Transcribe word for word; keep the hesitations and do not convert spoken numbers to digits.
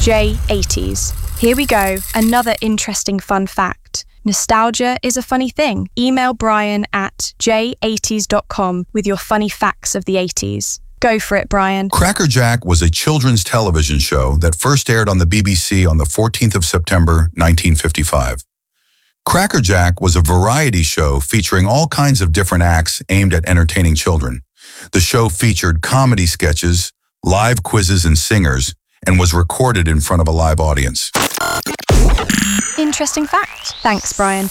J eighties. Here we go, another interesting fun fact. Nostalgia is a funny thing. Email Brian at j eighties dot com with your funny facts of the eighties. Go for it, Brian. Crackerjack was a children's television show that first aired on the B B C on the fourteenth of September, nineteen fifty-five. Crackerjack was a variety show featuring all kinds of different acts aimed at entertaining children. The show featured comedy sketches, live quizzes, and singers, and was recorded in front of a live audience. Interesting fact. Thanks, Brian.